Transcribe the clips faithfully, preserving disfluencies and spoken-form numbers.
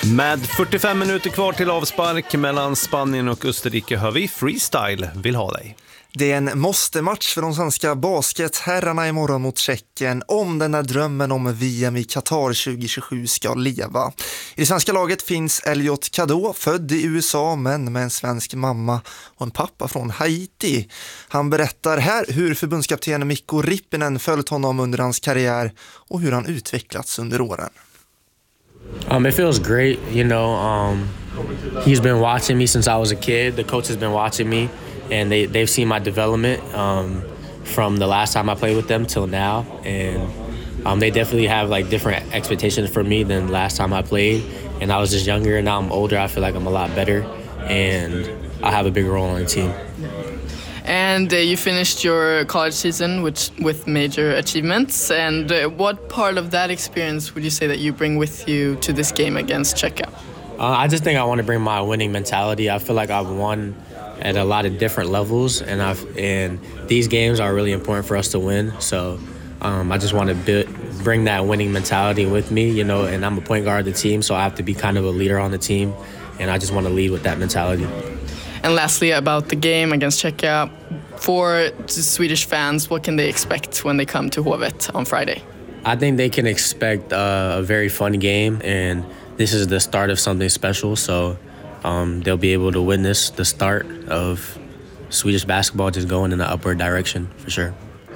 Med fyrtiofem minuter kvar till avspark mellan Spanien och Österrike hör vi Freestyle vill ha dig. Det är en måste-match för de svenska basketherrarna imorgon mot Tjeckien om den här drömmen om V M i Qatar tjugo tjugosju ska leva. I det svenska laget finns Elliot Cadeau, född i U S A men med en svensk mamma och en pappa från Haiti. Han berättar här hur förbundskapten Mikko Rippinen följt honom under hans karriär och hur han utvecklats under åren. Um, it feels great, you know. Um, he's been watching me since I was a kid. The coach has been watching me, and they they've seen my development um, from the last time I played with them till now. And um, they definitely have like different expectations for me than last time I played. And I was just younger, and now I'm older. I feel like I'm a lot better, and I have a big role on the team. And uh, you finished your college season with, with major achievements. And uh, what part of that experience would you say that you bring with you to this game against Czechia? Uh, I just think I want to bring my winning mentality. I feel like I've won at a lot of different levels, and I've and these games are really important for us to win. So um, I just want to build, bring that winning mentality with me, you know. And I'm a point guard of the team, so I have to be kind of a leader on the team, and I just want to lead with that mentality. And lastly, about the game against Czechia, for the Swedish fans, what can they expect when they come to Hovet on Friday? I think they can expect uh, a very fun game, and this is the start of something special, so um, they'll be able to witness the start of Swedish basketball just going in the upward direction, for sure.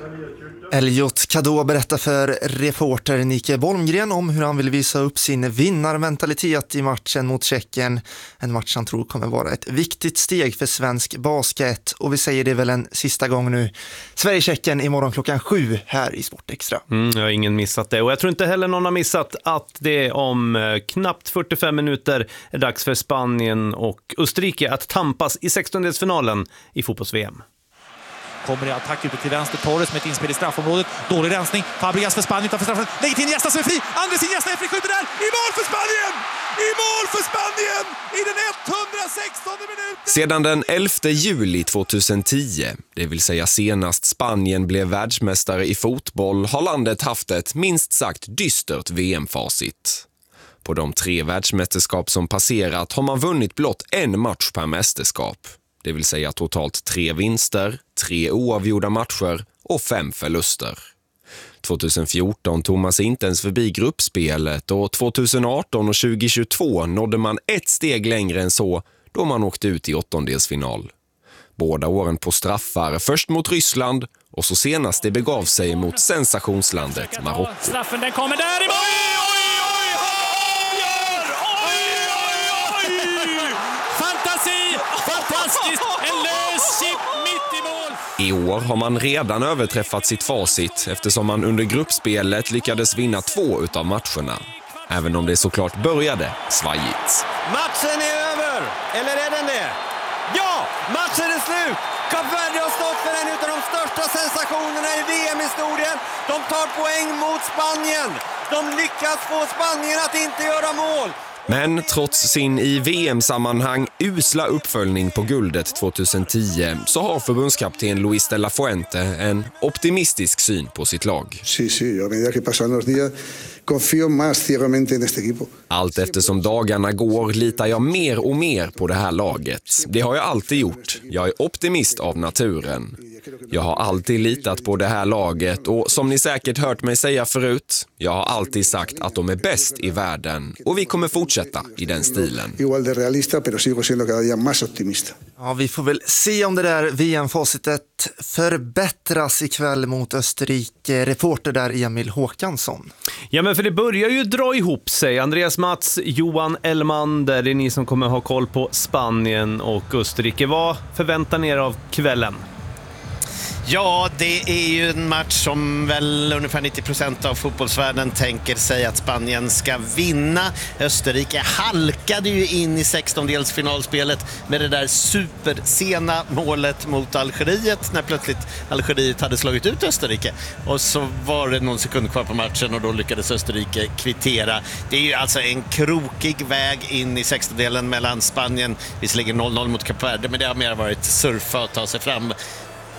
Elliot Cadeau berättar för reporter Nike Bolmgren om hur han vill visa upp sin vinnarmentalitet i matchen mot Tjeckien. En match han tror kommer vara ett viktigt steg för svensk basket. Och vi säger det väl en sista gång nu. Sverige-Tjeckien imorgon klockan sju här i Sportextra. Mm, jag har ingen missat det. Och jag tror inte heller någon har missat att det om eh, knappt fyrtiofem minuter är dags för Spanien och Österrike att tampas i sextondelsfinalen i fotbolls-V M. Kommer i attack ute till vänster, Torres med ett inspel i straffområdet. Dålig rensning, Fabregas för Spanien utanför straffen. Lägger till Iniesta som är fri, Andres Iniesta är fri, skjuter där. I mål för Spanien! I mål för Spanien! I den etthundrasextonde minuten! Sedan den elfte juli tjugohundratio, det vill säga senast Spanien blev världsmästare i fotboll, har landet haft ett minst sagt dystert V M-facit. På de tre världsmästerskap som passerat har man vunnit blott en match per mästerskap. Det vill säga totalt tre vinster, tre oavgjorda matcher och fem förluster. tjugohundrafjorton tog man sig inte ens förbi gruppspelet och tjugoarton och tjugohundratjugotvå nådde man ett steg längre än så då man åkte ut i åttondelsfinal. Båda åren på straffar, först mot Ryssland och så senast det begav sig mot sensationslandet Marocko. Straffen den kommer där i mål! Fantastiskt! En lös chip mitt i mål! I år har man redan överträffat sitt facit eftersom man under gruppspelet lyckades vinna två utav matcherna. Även om det såklart började svajigt. Matchen är över! Eller är den det? Ja! Matchen är slut! Kap Verde har stått för en av de största sensationerna i V M-historien. De tar poäng mot Spanien. De lyckas få Spanien att inte göra mål. Men trots sin i V M-sammanhang usla uppföljning på guldet tjugohundratio så har förbundskapten Luis de la Fuente en optimistisk syn på sitt lag. Sí, sí, a medida que pasan los días confío más ciegamente en este equipo. Allt eftersom dagarna går litar jag mer och mer på det här laget. Det har jag alltid gjort. Jag är optimist av naturen. Jag har alltid litat på det här laget och som ni säkert hört mig säga förut, jag har alltid sagt att de är bäst i världen och vi kommer fortsätta i den stilen. Igual de realista, pero sigo siendo cada día más optimista. Ja, vi får väl se om det där V M-facitet förbättras ikväll mot Österrike. Reporter där Emil Håkansson. Ja, men för det börjar ju dra ihop sig. Andreas Mats, Johan Elmander, det är ni som kommer ha koll på Spanien och Österrike. Vad förväntar ni er av kvällen? Ja, det är ju en match som väl ungefär nittio procent av fotbollsvärlden tänker sig att Spanien ska vinna. Österrike halkade ju in i sextondelsfinalspelet med det där supersena målet mot Algeriet när plötsligt Algeriet hade slagit ut Österrike. Och så var det någon sekund kvar på matchen och då lyckades Österrike kvittera. Det är ju alltså en krokig väg in i sextondelen mellan Spanien. Visserligen noll noll mot Kap Verde, men det har mer varit surfa och ta sig fram.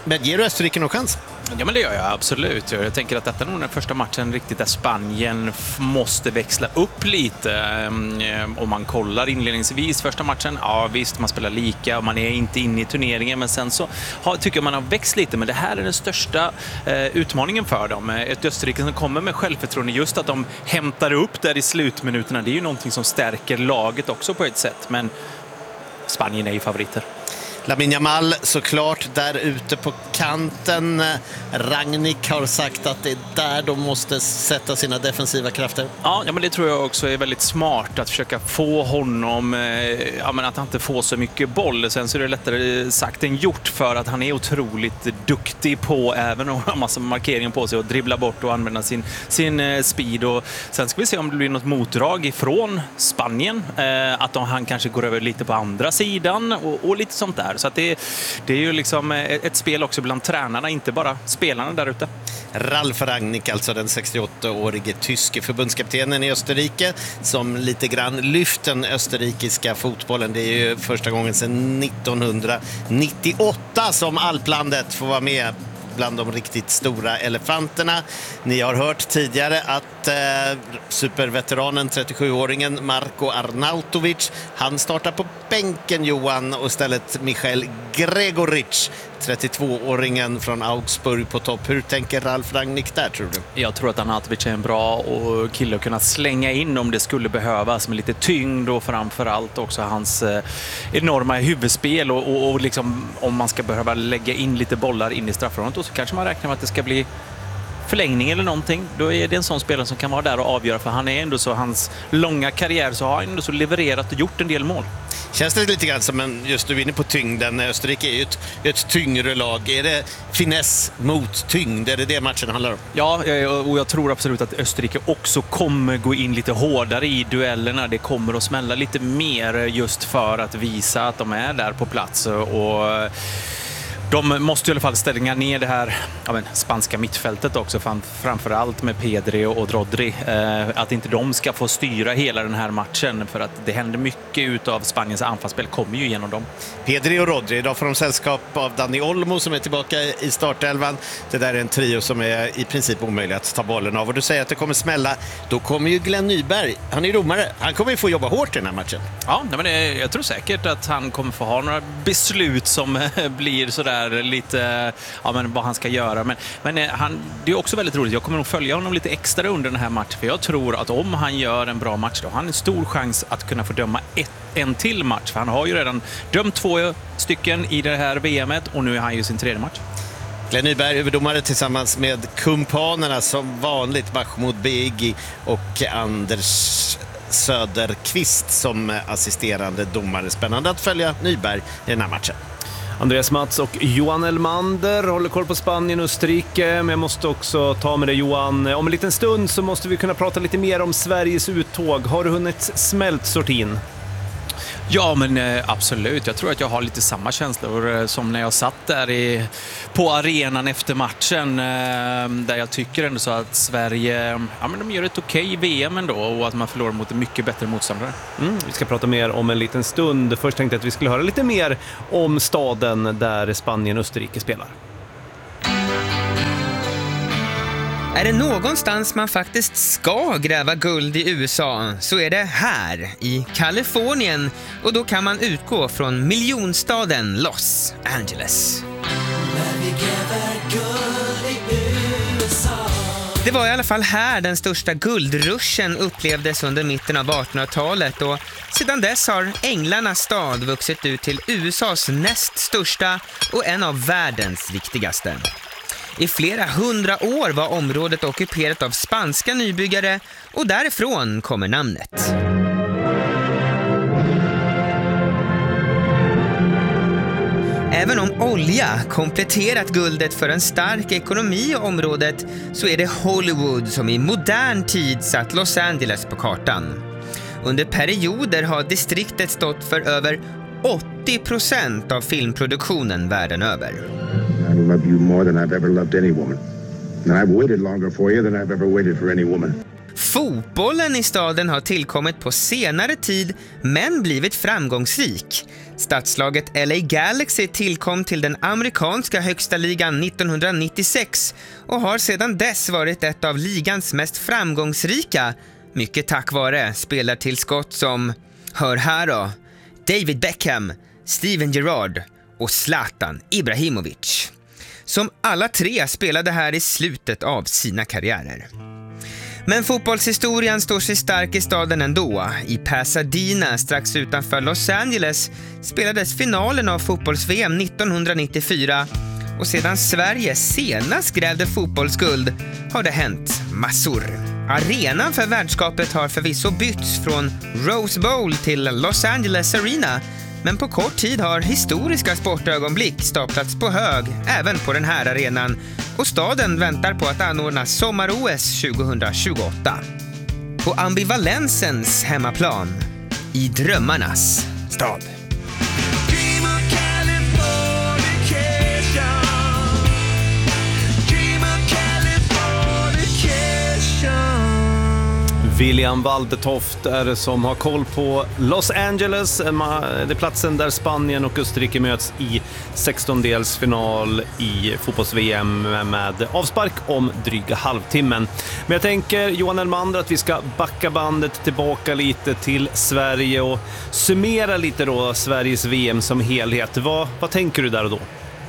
Men ger du Österrike någon chans? Ja, men det gör jag absolut. Jag tänker att detta är nog den första matchen riktigt där Spanien f- måste växla upp lite. Ehm, Om man kollar inledningsvis första matchen, ja visst, man spelar lika och man är inte inne i turneringen, men sen så har, tycker jag man har växt lite, men det här är den största eh, utmaningen för dem. Ett Österrike som kommer med självförtroende, just att de hämtar upp där i slutminuterna, det är ju någonting som stärker laget också på ett sätt, men Spanien är ju favoriter. Lamine Yamal såklart där ute på kanten. Rangnick har sagt att det är där de måste sätta sina defensiva krafter. Ja, ja men det tror jag också är väldigt smart att försöka få honom, eh, ja, men att han inte får så mycket boll. Sen så är det lättare sagt än gjort, för att han är otroligt duktig på även att ha massa markeringar på sig och dribbla bort och använda sin, sin eh, speed. Och sen ska vi se om det blir något motdrag ifrån Spanien, eh, att de, han kanske går över lite på andra sidan och, och lite sånt där. Så att det, det är ju liksom ett spel också bland tränarna, inte bara spelarna där ute. Ralf Rangnick, alltså den sextioåttaårige tyske förbundskaptenen i Österrike, som lite grann lyft den österrikiska fotbollen. Det är ju första gången sedan nittonhundranittioåtta som alplandet får vara med bland de riktigt stora elefanterna. Ni har hört tidigare att eh, superveteranen, trettiosjuåringen Marko Arnautovic, han startar på bänken, Johan, och istället Michael Gregoric, trettiotvååringen från Augsburg, på topp. Hur tänker Ralf Rangnick där, tror du? Jag tror att Arnautovic är en bra och kille att kunna slänga in om det skulle behövas, med lite tyngd och framförallt också hans eh, enorma huvudspel och, och, och liksom, om man ska behöva lägga in lite bollar in i straffområdet, och så kanske man räknar med att det ska bli förlängning eller någonting, då är det en sån spelare som kan vara där och avgöra, för han är ändå så, hans långa karriär så har han ändå så levererat och gjort en del mål. Känns det lite grann som en, just du är inne på tyngden, Österrike är ju ett, ett tyngre lag. Är det finess mot tyngd? Är det det matchen handlar om? Ja, och jag tror absolut att Österrike också kommer gå in lite hårdare i duellerna. Det kommer att smälla lite mer just för att visa att de är där på plats, och de måste i alla fall ställa ner det här, ja, men, spanska mittfältet också, framförallt med Pedri och Rodri. Eh, att inte de ska få styra hela den här matchen, för att det händer mycket utav Spaniens anfallsspel kommer ju genom dem. Pedri och Rodri, idag får de sällskap av Dani Olmo som är tillbaka i startelvan. Det där är en trio som är i princip omöjlig att ta bollen av. Och du säger att det kommer smälla, då kommer ju Glenn Nyberg, han är domare, han kommer ju få jobba hårt i den här matchen. Ja, men det, jag tror säkert att han kommer få ha några beslut som blir sådär lite, ja, men vad han ska göra, men, men han, det är också väldigt roligt. Jag kommer nog följa honom lite extra under den här matchen, för jag tror att om han gör en bra match då har han en stor chans att kunna få döma ett, en till match, för han har ju redan dömt två stycken i det här V M-et och nu är han ju sin tredje match. Glenn Nyberg, överdomare tillsammans med kumpanerna som vanligt, Mahmoud Beigi och Anders Söderqvist som assisterande domare. Spännande att följa Nyberg i den här matchen. Andreas Mats och Johan Elmander håller koll på Spanien och Österrike, men jag måste också ta med dig, Johan. Om en liten stund så måste vi kunna prata lite mer om Sveriges uttåg. Har du hunnit smält sortin? Ja, men eh, absolut. Jag tror att jag har lite samma känslor eh, som när jag satt där i, på arenan efter matchen, eh, där jag tycker ändå så att Sverige, ja, men de gör ett okej V M ändå, och att man förlorar mot en mycket bättre motståndare. Mm, vi ska prata mer om en liten stund. Först tänkte jag att vi skulle höra lite mer om staden där Spanien och Österrike spelar. Är det någonstans man faktiskt ska gräva guld i U S A så är det här, i Kalifornien, och då kan man utgå från miljonstaden Los Angeles. Det var i alla fall här den största guldruschen upplevdes under mitten av artonhundratalet, och sedan dess har Änglarnas stad vuxit ut till U S As näst största och en av världens viktigaste. I flera hundra år var området ockuperat av spanska nybyggare, och därifrån kommer namnet. Även om olja kompletterat guldet för en stark ekonomi i området, så är det Hollywood som i modern tid satt Los Angeles på kartan. Under perioder har distriktet stått för över åttio procent av filmproduktionen världen över. I love you more than I've ever loved any woman. And I've waited longer for you than I've ever waited for any woman. Fotbollen i staden har tillkommit på senare tid, men blivit framgångsrik. Stadslaget L A Galaxy tillkom till den amerikanska högsta ligan nittonhundranittiosex och har sedan dess varit ett av ligans mest framgångsrika, mycket tack vare spelartillskott som, hör här då, David Beckham, Steven Gerrard och Zlatan Ibrahimovic, som alla tre spelade här i slutet av sina karriärer. Men fotbollshistorien står sig stark i staden ändå. I Pasadena, strax utanför Los Angeles, spelades finalen av fotbolls-V M nittonhundranittiofyra. Och sedan Sverige senast grävde fotbollsguld har det hänt massor. Arenan för värdskapet har förvisso bytts från Rose Bowl till Los Angeles Arena. Men på kort tid har historiska sportögonblick staplats på hög även på den här arenan. Och staden väntar på att anordna sommar-O S tjugohundratjugoåtta. På ambivalensens hemmaplan, i drömmarnas stad. William Waldetoft är det som har koll på Los Angeles. Det är platsen där Spanien och Österrike möts i sextondelsfinal i fotbolls-V M med avspark om dryga halvtimmen. Men jag tänker, Johan Elmander, att vi ska backa bandet tillbaka lite till Sverige och summera lite då Sveriges V M som helhet. Vad, vad tänker du där och då?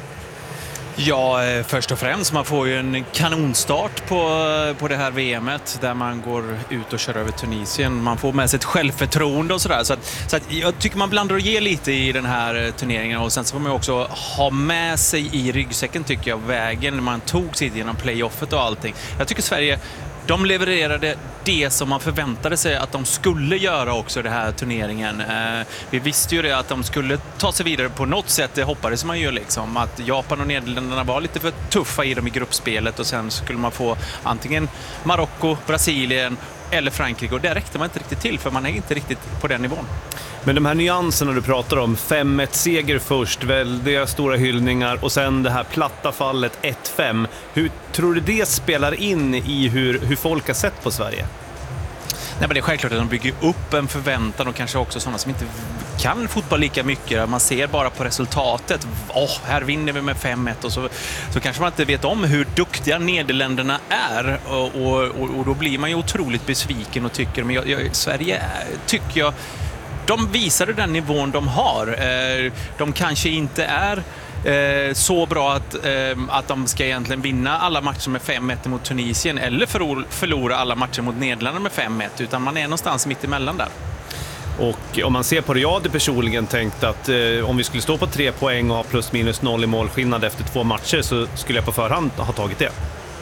Ja, först och främst, man får ju en kanonstart på, på det här V M:et där man går ut och kör över Tunisien. Man får med sig ett självförtroende och sådär. Så, att, så att jag tycker man blandar och ger lite i den här turneringen, och sen så får man också ha med sig i ryggsäcken, tycker jag, vägen när man tog sig genom playoffet och allting. Jag tycker Sverige, de levererade det som man förväntade sig att de skulle göra också i den här turneringen. Eh, vi visste ju det att de skulle ta sig vidare på något sätt, det hoppades man ju liksom. Att Japan och Nederländerna var lite för tuffa i dem i gruppspelet, och sen skulle man få antingen Marocko, Brasilien eller Frankrike, och det räckte man inte riktigt till, för man är inte riktigt på den nivån. Men de här nyanserna du pratar om, fem ett seger först, väldiga stora hyllningar, och sen det här platta fallet ett fem. Hur tror du det spelar in i hur, hur folk har sett på Sverige? Nej, men det är självklart att de bygger upp en förväntan, och kanske också sådana som inte kan fotboll lika mycket. Man ser bara på resultatet. Åh, oh, här vinner vi med fem ett, och så, så kanske man inte vet om hur duktiga Nederländerna är, och, och, och då blir man ju otroligt besviken och tycker, men jag, jag, Sverige är, tycker jag, de visade den nivån de har. De kanske inte är Eh, så bra att, eh, att de ska egentligen vinna alla matcher med fem ett mot Tunisien, eller förlora, förlora alla matcher mot Nederländerna med fem ett, utan man är någonstans mitt emellan där. Och om man ser på det, jag hade personligen tänkt att eh, om vi skulle stå på tre poäng och ha plus minus noll i målskillnad efter två matcher, så skulle jag på förhand ha tagit det.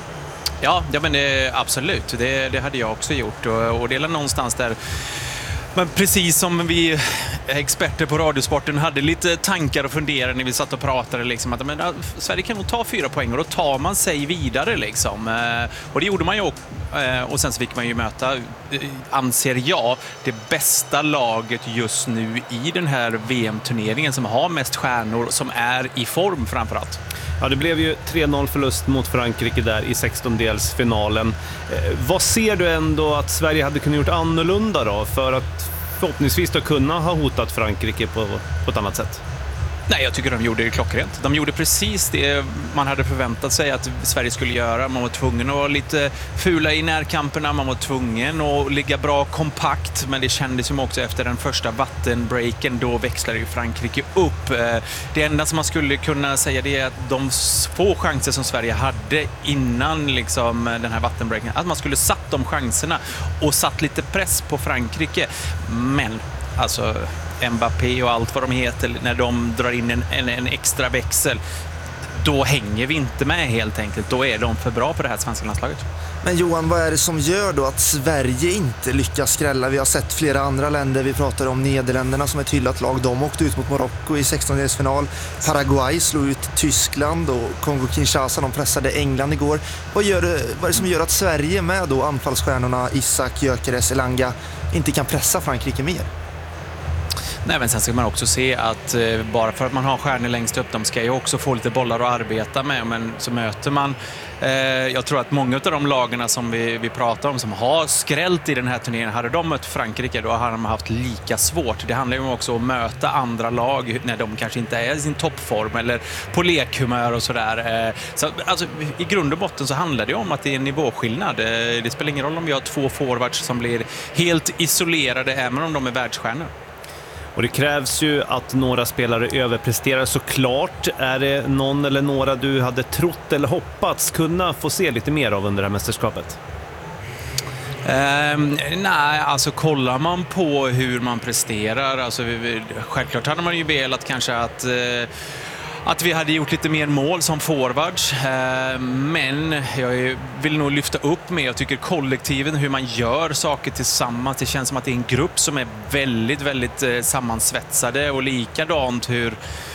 Ja, ja men det, absolut, det, det hade jag också gjort, och, och det är någonstans där. Men precis som vi experter på Radiosporten hade lite tankar och funderingar när vi satt och pratade liksom, att men, Sverige kan nog ta fyra poäng, och då tar man sig vidare liksom. Och det gjorde man ju också. Och sen så fick man ju möta, anser jag, det bästa laget just nu i den här V M-turneringen, som har mest stjärnor, som är i form framförallt. Ja, det blev ju tre noll förlust mot Frankrike där i sextondelsfinalen. Eh, vad ser du ändå att Sverige hade kunnat gjort annorlunda då, för att förhoppningsvis då kunna ha hotat Frankrike på, på ett annat sätt? Nej, jag tycker de gjorde det klockrent. De gjorde precis det man hade förväntat sig att Sverige skulle göra. Man var tvungen att vara lite fula i närkamperna, man var tvungen att ligga bra kompakt, men det kändes ju också efter den första vattenbreaken, då växlade ju Frankrike upp. Det enda som man skulle kunna säga, det är att de få chanser som Sverige hade innan liksom den här vattenbreaken, att man skulle satt de chanserna och satt lite press på Frankrike. Men alltså Mbappé och allt vad de heter, när de drar in en, en, en extra växel, då hänger vi inte med helt enkelt. Då är de för bra på det här svenska landslaget. Men Johan, vad är det som gör då att Sverige inte lyckas skrälla? Vi har sett flera andra länder, vi pratar om Nederländerna som är ett hyllat lag. De åkte ut mot Marocko i sextondelsfinal. Paraguay slog ut Tyskland, och Kongo-Kinshasa, de pressade England igår. Vad, gör, vad är det som gör att Sverige med då anfallsstjärnorna Isak, Gyökeres, Elanga inte kan pressa Frankrike mer? Nej, men sen ska man också se att eh, bara för att man har stjärnor längst upp, de ska ju också få lite bollar att arbeta med, men så möter man eh, jag tror att många av de lagarna som vi, vi pratar om som har skrällt i den här turneringen, hade de mött Frankrike då hade de haft lika svårt. Det handlar ju också om att möta andra lag när de kanske inte är i sin toppform eller på lekhumör och sådär. Eh, så, alltså, i grund och botten så handlar det om att det är en nivåskillnad. Eh, det spelar ingen roll om vi har två forwards som blir helt isolerade även om de är världsstjärnor. Och det krävs ju att några spelare överpresterar såklart. Är det någon eller några du hade trott eller hoppats kunna få se lite mer av under det här mästerskapet? Um, nej, alltså kollar man på hur man presterar, alltså, vi, självklart hade man ju velat kanske att uh, att vi hade gjort lite mer mål som forwards, men jag vill nog lyfta upp med, jag tycker kollektiven, hur man gör saker tillsammans, det känns som att det är en grupp som är väldigt, väldigt sammansvetsade, och likadant hur,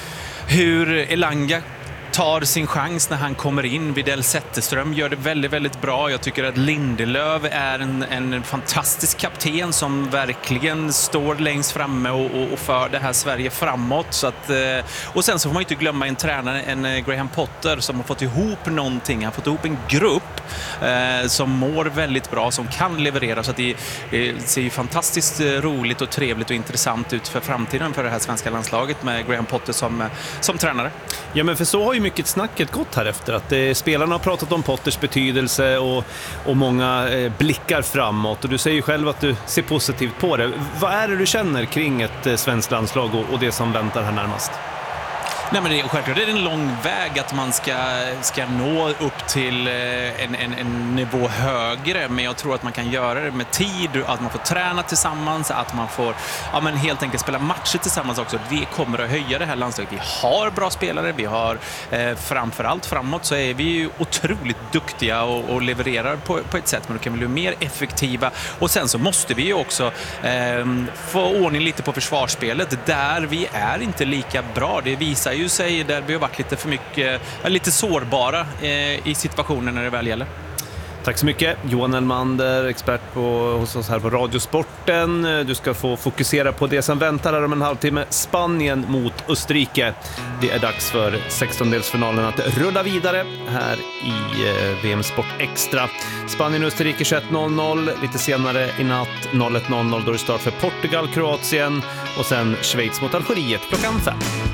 hur Elanga tar sin chans när han kommer in. Videll Zetterström gör det väldigt, väldigt bra. Jag tycker att Lindelöf är en, en fantastisk kapten som verkligen står längst framme och, och, och för det här Sverige framåt. Så att, och sen så får man ju inte glömma en tränare, en Graham Potter, som har fått ihop någonting. Han har fått ihop en grupp eh, som mår väldigt bra, som kan leverera. Så att det, det ser ju fantastiskt roligt och trevligt och intressant ut för framtiden för det här svenska landslaget med Graham Potter som, som tränare. Ja, men för så har ju mycket snacket gått här efter att eh, spelarna har pratat om Potters betydelse och, och många eh, blickar framåt, och du säger ju själv att du ser positivt på det. Vad är det du känner kring ett eh, svenskt landslag och, och det som väntar här närmast? Nej, men det är självklart det är en lång väg att man ska, ska nå upp till en, en, en nivå högre, men jag tror att man kan göra det med tid, att man får träna tillsammans, att man får ja, men helt enkelt spela matcher tillsammans också. Det kommer att höja det här landslaget. Vi har bra spelare, vi har eh, framförallt framåt så är vi ju otroligt duktiga och, och levererar på, på ett sätt, men då kan vi bli mer effektiva, och sen så måste vi ju också eh, få ordning lite på försvarsspelet där vi är inte lika bra. Det visar ju sig där vi har varit lite för mycket, lite sårbara eh, i situationen när det väl gäller. Tack så mycket. Johan Elmander, expert på, hos oss här på Radiosporten. Du ska få fokusera på det som väntar här om en halvtimme. Spanien mot Österrike. Det är dags för sextondelsfinalen att rulla vidare här i eh, V M Sport Extra. Spanien-Österrike tjugoett noll noll. Lite senare i natt noll ett noll noll då det start för Portugal-Kroatien. Och sen Schweiz mot Algeriet klockan fem.